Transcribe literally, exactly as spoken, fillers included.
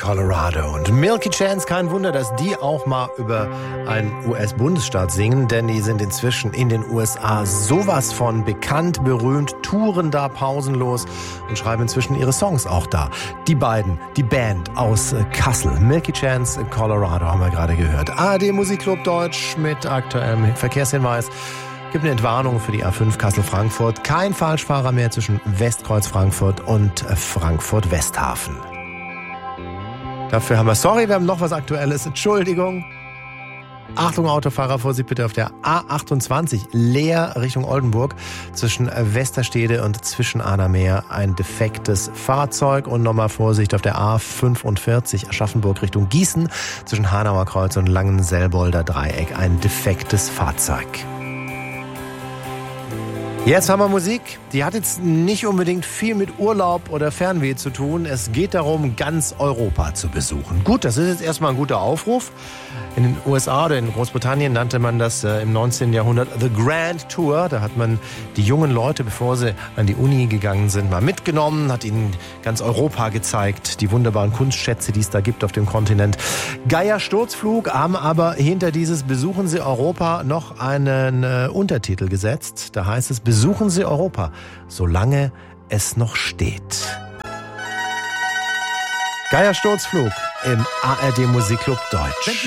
Colorado. Und Milky Chance, kein Wunder, dass die auch mal über einen U S-Bundesstaat singen, denn die sind inzwischen in den U S A sowas von bekannt, berühmt, touren da pausenlos und schreiben inzwischen ihre Songs auch da. Die beiden, die Band aus Kassel, Milky Chance, Colorado, haben wir gerade gehört. A R D Musikclub Deutsch mit aktuellem Verkehrshinweis. Gibt eine Entwarnung für die A fünf Kassel-Frankfurt. Kein Falschfahrer mehr zwischen Westkreuz Frankfurt und Frankfurt-Westhafen. Dafür haben wir, sorry, wir haben noch was Aktuelles. Entschuldigung. Achtung, Autofahrer, Vorsicht bitte auf der A achtundzwanzig, Leer Richtung Oldenburg, zwischen Westerstede und zwischen Anameer ein defektes Fahrzeug. Und nochmal Vorsicht auf der A fünfundvierzig, Aschaffenburg Richtung Gießen, zwischen Hanauer Kreuz und Langenselbolder Dreieck ein defektes Fahrzeug. Jetzt haben wir Musik, die hat jetzt nicht unbedingt viel mit Urlaub oder Fernweh zu tun. Es geht darum, ganz Europa zu besuchen. Gut, das ist jetzt erstmal ein guter Aufruf. In den U S A oder in Großbritannien nannte man das äh, im neunzehnten Jahrhundert The Grand Tour. Da hat man die jungen Leute, bevor sie an die Uni gegangen sind, mal mitgenommen, hat ihnen ganz Europa gezeigt, die wunderbaren Kunstschätze, die es da gibt auf dem Kontinent. Geier Sturzflug haben aber hinter dieses Besuchen Sie Europa noch einen äh, Untertitel gesetzt. Da heißt es, besuchen Sie Europa, solange es noch steht. Geier Sturzflug im A R D Musikclub Deutsch.